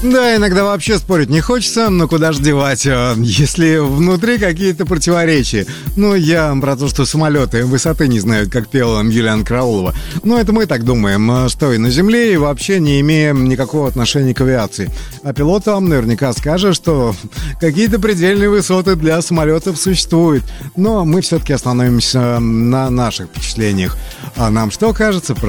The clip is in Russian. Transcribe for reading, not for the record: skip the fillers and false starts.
Да, иногда вообще спорить не хочется, но куда ж девать, если внутри какие-то противоречия. Ну, я про то, что самолеты высоты не знают, как пела Юлианна Караулова. Но это мы так думаем, что и на земле, и вообще не имеем никакого отношения к авиации. А пилот вам наверняка скажет, что какие-то предельные высоты для самолетов существуют. Но мы все-таки остановимся на наших впечатлениях. А нам что кажется?